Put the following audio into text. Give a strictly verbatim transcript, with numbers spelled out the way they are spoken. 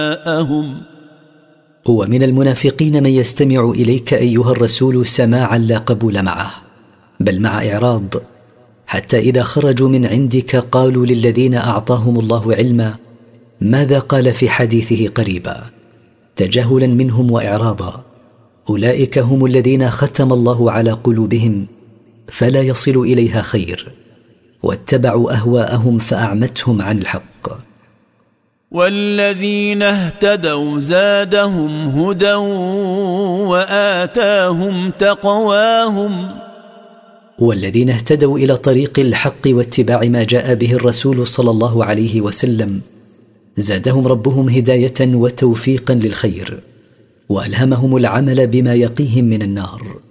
ومن المنافقين من يستمع إليك أيها الرسول سماعا لا قبول معه، بل مع إعراض، حتى إذا خرجوا من عندك قالوا للذين أعطاهم الله علما ماذا قال في حديثه قريبا، تجاهلا منهم وإعراضا. أولئك هم الذين ختم الله على قلوبهم فلا يصل إليها خير، واتبعوا أهواءهم فأعمتهم عن الحق. والذين اهتدوا زادهم هدى وآتاهم تقواهم. والذين اهتدوا إلى طريق الحق واتباع ما جاء به الرسول صلى الله عليه وسلم زادهم ربهم هداية وتوفيقا للخير، وألهمهم العمل بما يقيهم من النار.